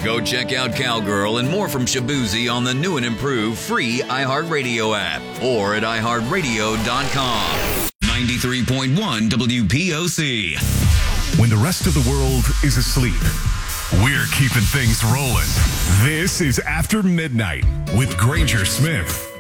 Go check out Cowgirl and more from Shabuzi on the new and improved free iHeartRadio app or at iHeartRadio.com. 93.1 WPOC. When the rest of the world is asleep, we're keeping things rolling. This is After Midnight with Granger Smith.